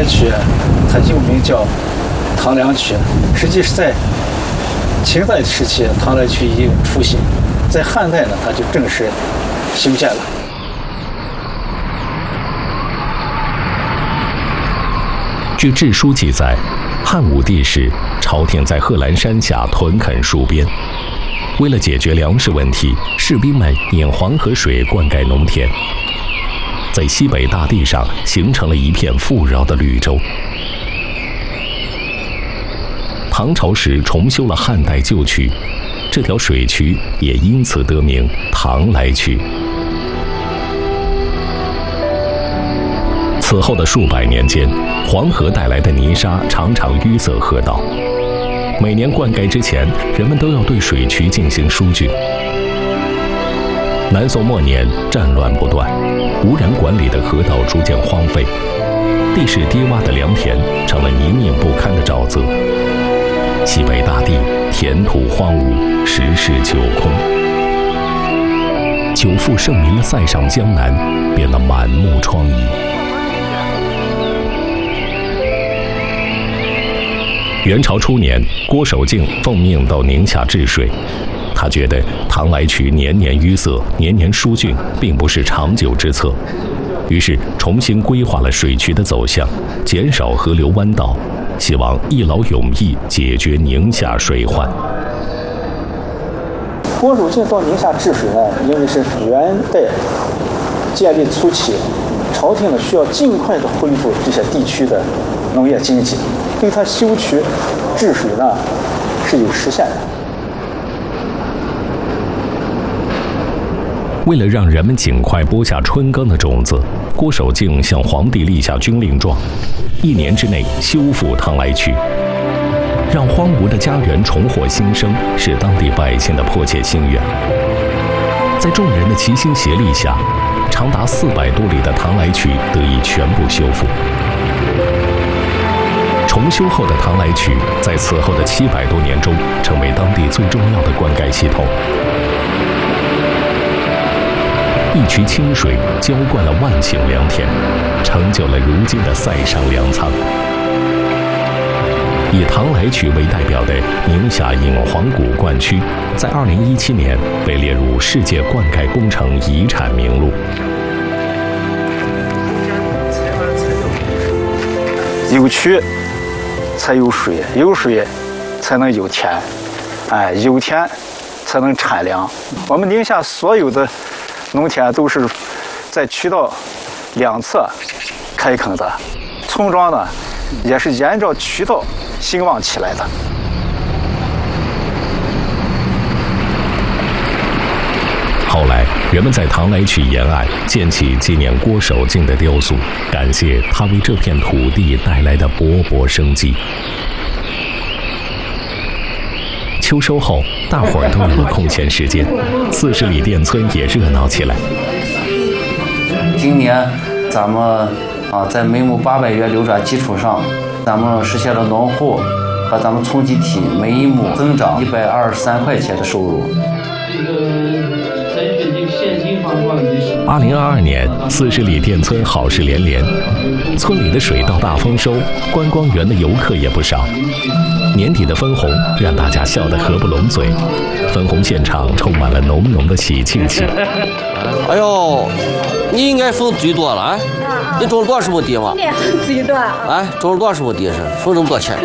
来渠，它又名叫唐梁渠，实际是在秦代时期，唐来渠已经出现，在汉代呢，它就正式修建了。 据志书记载，汉武帝时，朝廷在贺兰山下屯垦戍边，为了解决粮食问题，士兵们引黄河水灌溉农田，在西北大地上形成了一片富饶的绿洲。唐朝时重修了汉代旧渠，这条水渠也因此得名唐来渠。此后的数百年间，黄河带来的泥沙常常淤塞河道。每年灌溉之前，人们都要对水渠进行疏浚。南宋末年，战乱不断，无人管理的河道逐渐荒废，地势低洼的良田成了泥泞不堪的沼泽。西北大地田土荒芜，实事九空。久负盛名的塞上江南变得满目疮痍。元朝初年，郭守敬奉命到宁夏治水，他觉得唐来渠年年淤塞、年年疏浚，并不是长久之策，于是重新规划了水渠的走向，减少河流弯道，希望一劳永逸解决宁夏水患。 郭守敬到宁夏治水呢，因为是元代建立初期，朝廷呢需要尽快的恢复这些地区的农业经济，对他修渠治水呢是有实现的。 为了让人们尽快播下春耕的种子，郭守敬向皇帝立下军令状，1年之内修复唐来渠，让荒芜的家园重获新生，是当地百姓的迫切心愿。在众人的齐心协力下，长达400多里的唐来渠得以全部修复。重修后的唐来渠，在此后的700多年中，成为当地最重要的灌溉系统。一渠清水浇灌了万顷良田，成就了如今的塞上粮仓。以唐来渠为代表的宁夏引黄谷灌区，在2017年被列入世界灌溉工程遗产名录。 有渠才有水，有水才能有田，有田才能产粮。我们宁夏所有的农田都是在渠道两侧开垦的，村庄呢也是沿着渠道兴旺起来的。 后来，人们在唐来渠沿岸建起纪念郭守敬的雕塑，感谢他为这片土地带来的勃勃生机。秋收后，大伙儿都有了空闲时间，40里店村也热闹起来。 今年咱们在每亩800元流转基础上，咱们实现了农户和咱们村集体每一亩增长123块钱的收入。 2022年，40里店村好事连连，村里的水稻大丰收，观光园的游客也不少。年底的分红让大家笑得合不拢嘴，分红现场充满了浓浓的喜庆气。 哎呦，你应该分最多了啊！你种了多少亩地嘛？ 最多。 哎，种了多少亩地是？分这么多钱？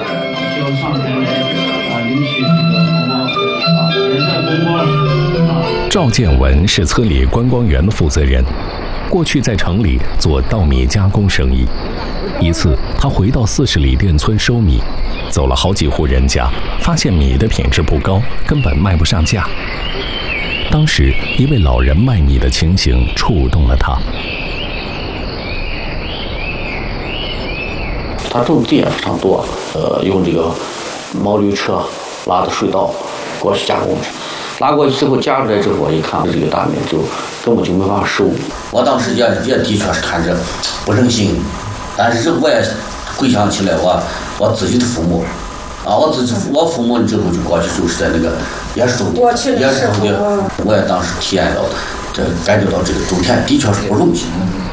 赵建文是村里观光园的负责人，过去在城里做稻米加工生意。一次，他回到40里店村收米，走了好几户人家，发现米的品质不高，根本卖不上价。当时，一位老人卖米的情形触动了他。 他种地也非常多，用这个毛驴车拉的水稻过去加工，拉过去之后加出来之后，我一看这个大米就根本就没办法收。 我当时也的确是看着不忍心，但是我也回想起来我自己的父母，我父母之后就过去就是在那个也是种地，也是种地，我也当时体验到这感觉到这个种田的确是不容易。